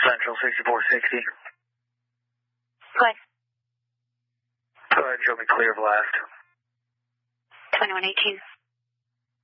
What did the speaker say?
Central 6460. Go ahead. Go ahead and show me clear blast. 2118.